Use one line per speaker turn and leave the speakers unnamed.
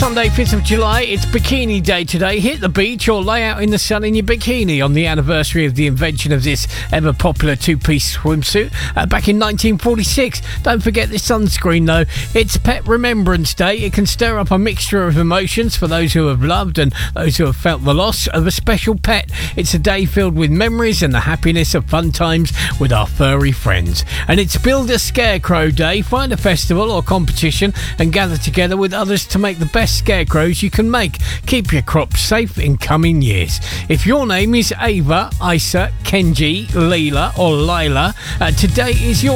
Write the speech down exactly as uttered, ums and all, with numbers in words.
Sunday, fifth of July, it's Bikini Day today. Hit the beach or lay out in the sun in your bikini on the anniversary of the invention of this ever-popular two-piece swimsuit uh, back in nineteen forty-six. Don't forget the sunscreen, though. It's Pet Remembrance Day. It can stir up a mixture of emotions for those who have loved and those who have felt the loss of a special pet. It's a day filled with memories and the happiness of fun times with our furry friends. And it's Build a Scarecrow Day. Find a festival or competition and gather together with others to make the best scarecrows you can make. Keep your crops safe in coming years. If your name is Ava, Isa, Kenji, Leela or Lila, uh, today is your